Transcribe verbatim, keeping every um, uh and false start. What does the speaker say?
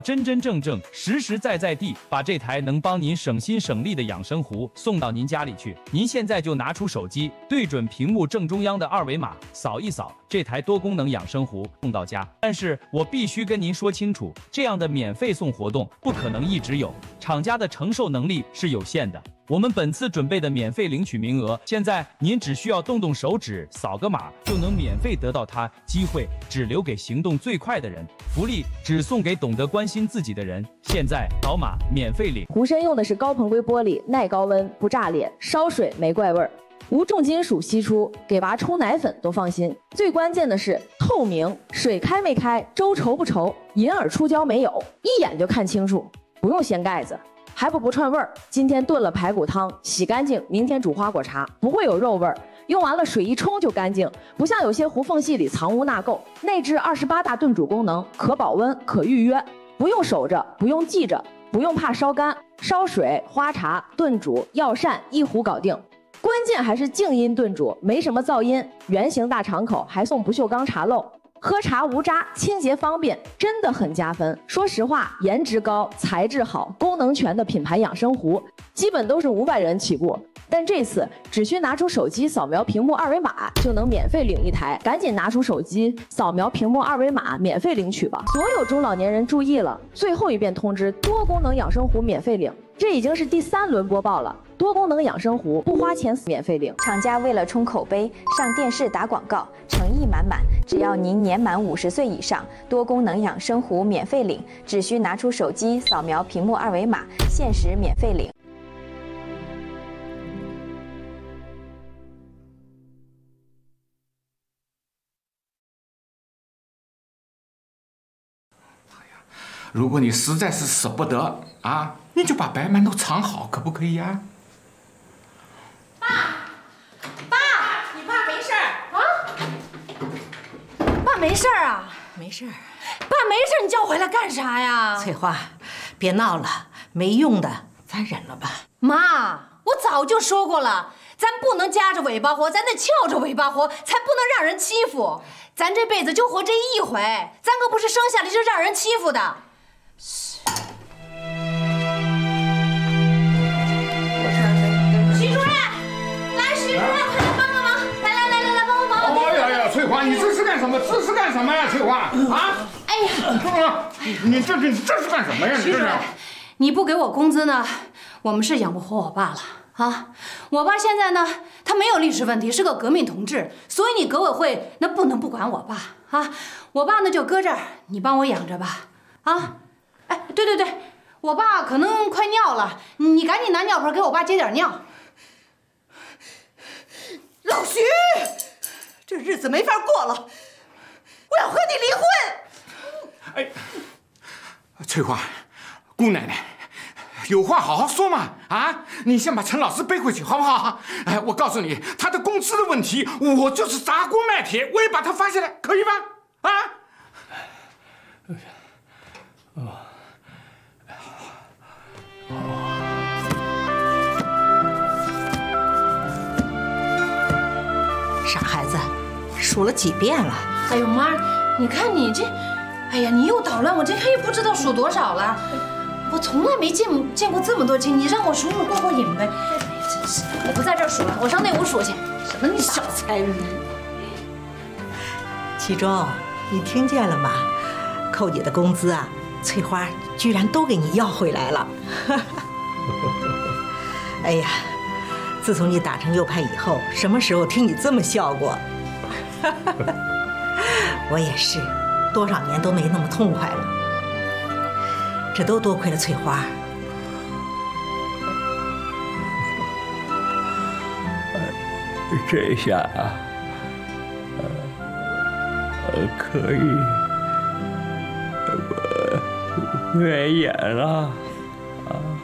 真真正正、实实在在地把这台能帮您省心省力的养生壶送到您家里去。您现在就拿出手机，对准屏幕正中央的二维码，扫一扫，这台多功能养生壶送到家。但是我必须跟您说清楚，这样的免费送活动不可能一直有，厂家的承受能力是有限的。我们本次准备的免费领取名额，现在您只需要动动手指，扫个码就能免费得到它，机会只留给行动最快的人，福利只送给懂得关心自己的人。现在扫码免费领。 壶身用的是高硼硅玻璃，耐高温，不炸裂，烧水没怪味儿，无重金属析出，给娃冲奶粉都放心。最关键的是透明，水开没开，粥稠不稠，银耳出胶没有，一眼就看清楚，不用掀盖子。还不不串味儿，今天炖了排骨汤，洗干净，明天煮花果茶，不会有肉味儿。用完了水一冲就干净，不像有些壶缝隙里藏污纳垢。内置二十八大炖煮功能，可保温，可预约，不用守着，不用记着，不用怕烧干，烧水、花茶、炖煮、药膳一壶搞定。关键还是静音炖煮，没什么噪音，圆形大敞口，还送不锈钢茶漏。喝茶无渣，清洁方便，真的很加分。说实话，颜值高、材质好、功能全的品牌养生壶，基本都是五百元起步。但这次只需拿出手机扫描屏幕二维码，就能免费领一台。赶紧拿出手机扫描屏幕二维码，免费领取吧！所有中老年人注意了，最后一遍通知：多功能养生壶免费领。这已经是第三轮播报了。多功能养生壶不花钱免费领。 厂家为了冲口碑，上电视打广告，诚意满满。只要您年满五十岁以上，多功能养生壶免费领，只需拿出手机扫描屏幕二维码，限时免费领。 如果你实在是舍不得啊，你就把白馒头藏好，可不可以呀？ 爸，爸，你爸没事儿啊？爸没事儿啊？ 没事儿。 爸没事儿，你叫我回来干啥呀？ 翠花，别闹了，没用的，咱忍了吧。 妈，我早就说过了，咱不能夹着尾巴活，咱得翘着尾巴活，才不能让人欺负。咱这辈子就活这一回，咱可不是生下来就让人欺负的。徐主任，来，徐主任，快来帮帮忙！来来来来来，帮帮忙！ 哎呀呀，翠花，你这是干什么？这是干什么呀，翠花？啊！ 哎呀， 不是，你这这这是干什么呀？你这是？ 你不给我工资呢，我们是养不活我爸了啊！我爸现在呢，他没有历史问题，是个革命同志，所以你革委会那不能不管我爸啊！我爸呢就搁这儿，你帮我养着吧，啊！哎，对对对，我爸可能快尿了，你赶紧拿尿盆给我爸接点尿。 老徐，这日子没法过了，我要和你离婚。 哎，翠花，姑奶奶，有话好好说嘛！啊，你先把陈老师背回去，好不好？哎，我告诉你，他的工资的问题，我就是砸锅卖铁，我也把他发下来，可以吧？啊？哦。 傻孩子，数了几遍了？ 哎呦妈，你看你这，哎呀，你又捣乱，我这也不知道数多少了。我从来没见见过这么多金，你让我数数过过瘾呗。真是，我不在这儿数了，我上内屋数去。什么你小财迷！ 其中，你听见了吗？扣你的工资啊，翠花居然都给你要回来了。哎呀！自从你打成右派以后，什么时候听你这么笑过？我也是，多少年都没那么痛快了。这都多亏了翠花。 这下啊，呃，可以不演了。